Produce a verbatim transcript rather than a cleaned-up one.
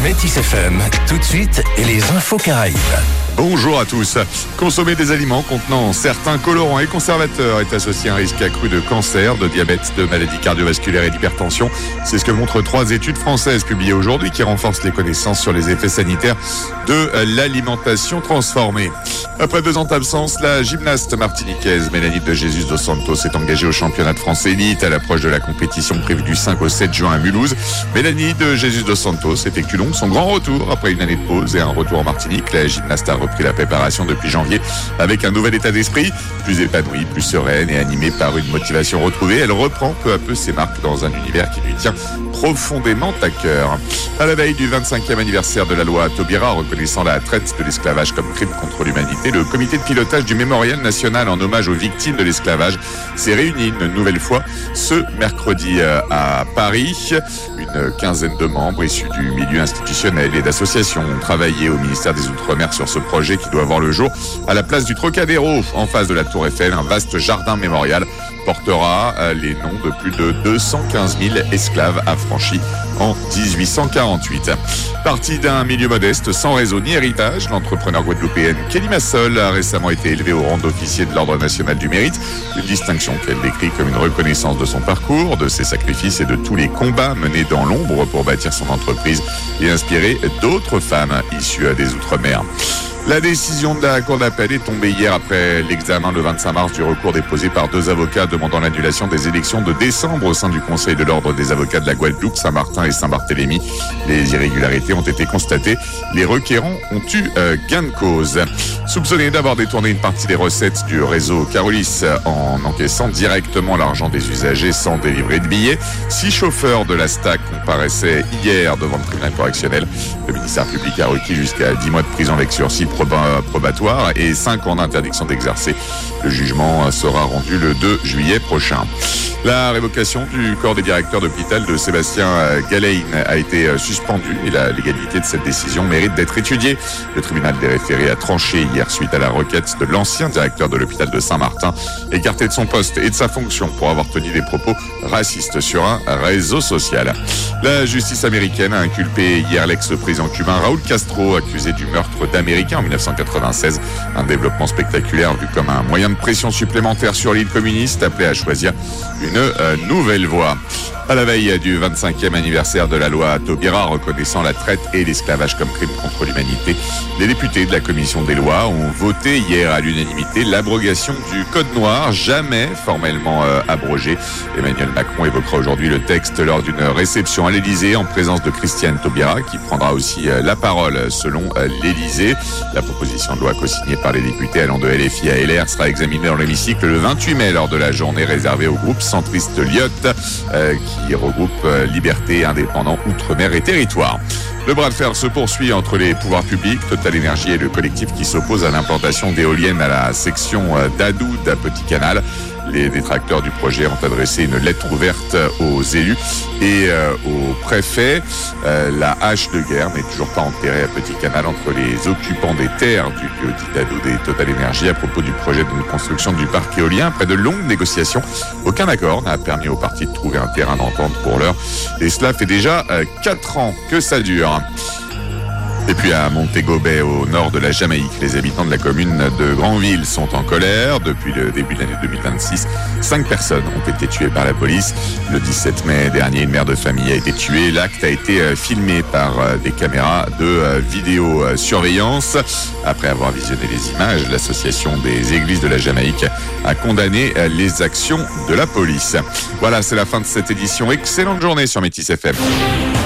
Métis F M, tout de suite, les infos Caraïbes. Bonjour à tous. Consommer des aliments contenant certains colorants et conservateurs est associé à un risque accru de cancer, de diabète, de maladies cardiovasculaires et d'hypertension. C'est ce que montrent trois études françaises publiées aujourd'hui qui renforcent les connaissances sur les effets sanitaires de l'alimentation transformée. Après deux ans d'absence, la gymnaste martiniquaise Mélanie de Jesus dos Santos est engagée au championnat de France élite à l'approche de la compétition prévue du cinq au sept juin à Mulhouse. Mélanie de Jesus dos Santos effectue donc son grand retour après une année de pause et un retour en Martinique. La gymnaste a repris la préparation depuis janvier avec un nouvel état d'esprit, plus épanouie, plus sereine et animée par une motivation retrouvée. Elle reprend peu à peu ses marques dans un univers qui lui tient profondément à cœur. À la veille du vingt-cinquième anniversaire de la loi Taubira reconnaissant la traite de l'esclavage comme crime contre l'humanité, le comité de pilotage du Mémorial national en hommage aux victimes de l'esclavage s'est réuni une nouvelle fois ce mercredi à Paris. Une quinzaine de membres issus du milieu institutionnel et d'associations ont travaillé au ministère des Outre-mer sur ce projet qui doit voir le jour à la place du Trocadéro, en face de la Tour Eiffel. Un vaste jardin mémorial portera les noms de plus de deux cent quinze mille esclaves affranchis en dix-huit cent quarante-huit. Parti d'un milieu modeste, sans réseau ni héritage, l'entrepreneur guadeloupéenne Kelly Massol a récemment été élevée au rang d'officier de l'Ordre national du mérite, une distinction qu'elle décrit comme une reconnaissance de son parcours, de ses sacrifices et de tous les combats menés dans l'ombre pour bâtir son entreprise et inspirer d'autres femmes issues des Outre-mer. La décision de la Cour d'appel est tombée hier après l'examen le vingt-cinq mars du recours déposé par deux avocats demandant l'annulation des élections de décembre au sein du Conseil de l'Ordre des avocats de la Guadeloupe, Saint-Martin et Saint-Barthélemy. Les irrégularités ont été constatées. Les requérants ont eu euh, gain de cause. Soupçonné d'avoir détourné une partie des recettes du réseau Carolis en encaissant directement l'argent des usagers sans délivrer de billets, six chauffeurs de la S T A C comparaissaient hier devant le tribunal correctionnel. Le ministère public a requis jusqu'à dix mois de prison avec sursis probatoire et cinq ans d'interdiction d'exercer. Le jugement sera rendu le deux juillet prochain. La révocation du corps des directeurs d'hôpital de Sébastien Galein a été suspendue et la légalité de cette décision mérite d'être étudiée. Le tribunal des référés a tranché hier suite à la requête de l'ancien directeur de l'hôpital de Saint-Martin, écarté de son poste et de sa fonction pour avoir tenu des propos racistes sur un réseau social. La justice américaine a inculpé hier l'ex-président cubain Raúl Castro, accusé du meurtre d'Américains en dix-neuf cent quatre-vingt-seize. Un développement spectaculaire vu comme un moyen de pression supplémentaire sur l'île communiste, appelé à choisir une euh, nouvelle voie. À la veille du vingt-cinquième anniversaire de la loi Taubira reconnaissant la traite et l'esclavage comme crime contre l'humanité, les députés de la commission des lois ont voté hier à l'unanimité l'abrogation du code noir, jamais formellement euh, abrogé. Emmanuel Macron évoquera aujourd'hui le texte lors d'une réception à l'Élysée en présence de Christiane Taubira qui prendra aussi euh, la parole selon euh, l'Élysée. La proposition de loi co-signée par les députés allant de L F I à L R sera examinée dans l'hémicycle le vingt-huit mai lors de la journée réservée au groupe centriste Lyotte euh, qui regroupe euh, Liberté, Indépendants, Outre-mer et Territoire. Le bras de fer se poursuit entre les pouvoirs publics, Total Énergie et le collectif qui s'oppose à l'implantation d'éoliennes à la section euh, d'Adou d'à Petit Canal. Les détracteurs du projet ont adressé une lettre ouverte aux élus et euh, au préfet. Euh, la hache de guerre n'est toujours pas enterrée à Petit Canal entre les occupants des terres du lieu dit d'Adou des Total Énergie à propos du projet de construction du parc éolien. Après de longues négociations, aucun accord n'a permis aux partis de trouver un terrain d'entente pour l'heure. Et cela fait déjà euh, quatre ans que ça dure. Et puis à Montego Bay, au nord de la Jamaïque, les habitants de la commune de Granville sont en colère. Depuis le début de l'année deux mille vingt-six, cinq personnes ont été tuées par la police. Le dix-sept mai dernier, une mère de famille a été tuée. L'acte a été filmé par des caméras de vidéosurveillance. Après avoir visionné les images, l'association des églises de la Jamaïque a condamné les actions de la police. Voilà, c'est la fin de cette édition. Excellente journée sur Métis F M.